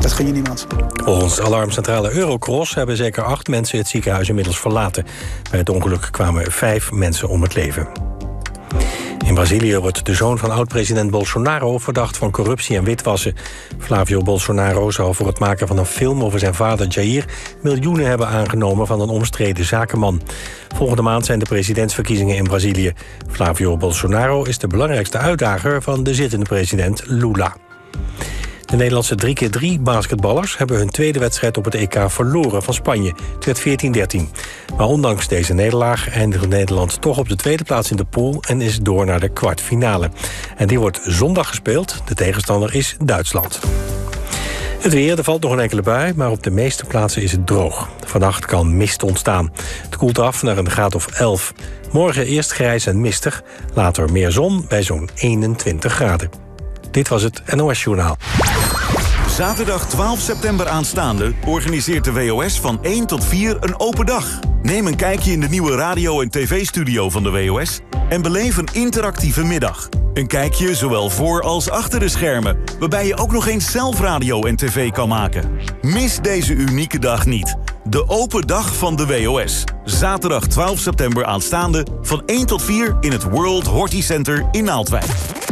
Dat gun je niemand. Volgens alarmcentrale Eurocross hebben zeker 8 mensen het ziekenhuis inmiddels verlaten. Bij het ongeluk kwamen 5 mensen om het leven. In Brazilië wordt de zoon van oud-president Bolsonaro verdacht van corruptie en witwassen. Flavio Bolsonaro zou voor het maken van een film over zijn vader Jair miljoenen hebben aangenomen van een omstreden zakenman. Volgende maand zijn de presidentsverkiezingen in Brazilië. Flavio Bolsonaro is de belangrijkste uitdager van de zittende president Lula. De Nederlandse 3x3 basketballers hebben hun tweede wedstrijd op het EK verloren van Spanje. Het werd 14-13. Maar ondanks deze nederlaag eindigde Nederland toch op de tweede plaats in de pool en is door naar de kwartfinale. En die wordt zondag gespeeld. De tegenstander is Duitsland. Het weer, er valt nog een enkele bui, maar op de meeste plaatsen is het droog. Vannacht kan mist ontstaan. Het koelt af naar een graad of 11. Morgen eerst grijs en mistig, later meer zon bij zo'n 21 graden. Dit was het NOS Journaal. Zaterdag 12 september aanstaande organiseert de WOS van 1 tot 4 een open dag. Neem een kijkje in de nieuwe radio- en tv-studio van de WOS en beleef een interactieve middag. Een kijkje zowel voor als achter de schermen, waarbij je ook nog eens zelf radio en tv kan maken. Mis deze unieke dag niet. De open dag van de WOS. Zaterdag 12 september aanstaande van 1 tot 4 in het World Horti Center in Naaldwijk.